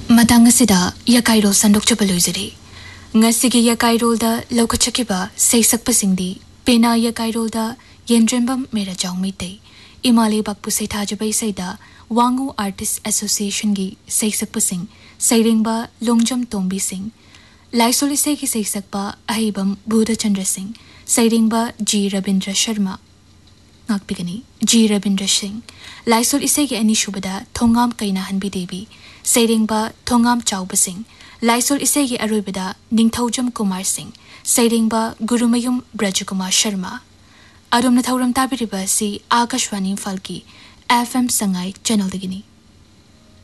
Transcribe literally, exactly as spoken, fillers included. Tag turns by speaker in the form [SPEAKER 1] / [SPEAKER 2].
[SPEAKER 1] Matang asida yakairol sandok chapaloizari. Ngasigi yakairol da laukachakiba seisak pasingdi pena yakairol da yendrembam mera jangmite. Imali bakpu seitajabai seida Wangu Artists Association gi seisak pasing sairingba longjam tombi sing. Laisol isai ki seisak ba ahibam Buddha Chandra Singh sairingba G Rabindra Sharma. Nakpigani G Rabindra Singh Laisol isai ki ani shubada thongam kaina hanbi devi sairingba thongam chauba singh Laisol isai ki aroibada ningthaujam Kumar Singh sairingba Gurumayum Brajakumar Sharma. Adom na thauram tabiriba si Akashwani Falki F M Sangai channel dagini.